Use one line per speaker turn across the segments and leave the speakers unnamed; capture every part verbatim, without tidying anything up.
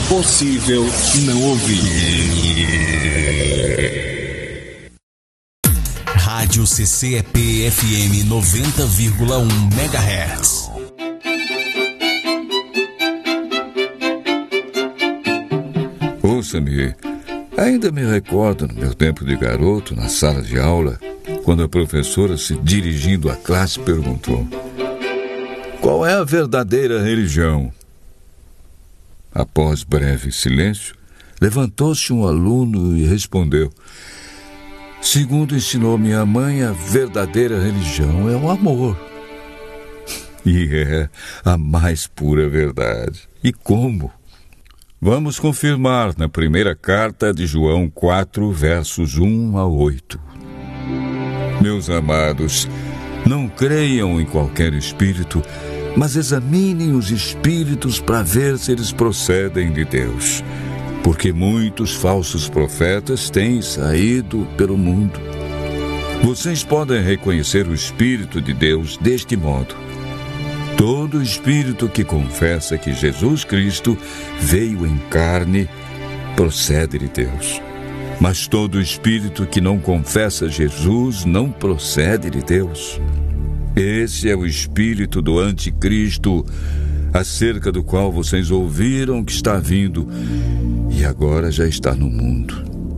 Impossível não ouvir. Rádio C C E P F M noventa vírgula um megahertz.
Ouça-me, ainda me recordo no meu tempo de garoto, na sala de aula, quando a professora, se dirigindo à classe, perguntou: qual é a verdadeira religião? Após breve silêncio, levantou-se um aluno e respondeu: segundo ensinou minha mãe, a verdadeira religião é o amor. E é a mais pura verdade. E como? Vamos confirmar na primeira carta de João quatro, versos um a oito. Meus amados, não creiam em qualquer espírito, mas examinem os espíritos para ver se eles procedem de Deus, porque muitos falsos profetas têm saído pelo mundo. Vocês podem reconhecer o Espírito de Deus deste modo: todo espírito que confessa que Jesus Cristo veio em carne procede de Deus. Mas todo espírito que não confessa Jesus não procede de Deus. Esse é o espírito do anticristo, acerca do qual vocês ouviram que está vindo e agora já está no mundo.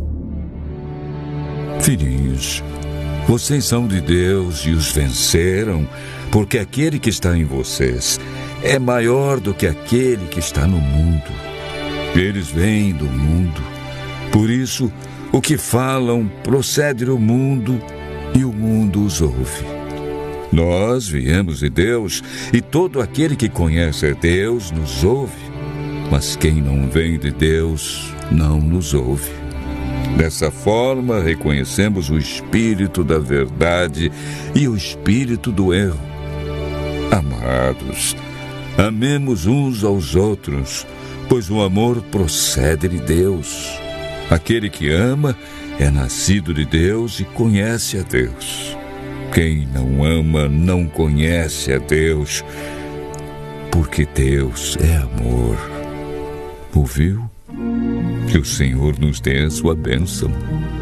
Filhinhos, vocês são de Deus e os venceram, porque aquele que está em vocês é maior do que aquele que está no mundo. Eles vêm do mundo, por isso o que falam procede do mundo e o mundo os ouve. Nós viemos de Deus e todo aquele que conhece a Deus nos ouve, mas quem não vem de Deus não nos ouve. Dessa forma, reconhecemos o espírito da verdade e o espírito do erro. Amados, amemos uns aos outros, pois o amor procede de Deus. Aquele que ama é nascido de Deus e conhece a Deus. Quem não ama não conhece a Deus, porque Deus é amor. Ouviu? Que o Senhor nos dê a sua bênção.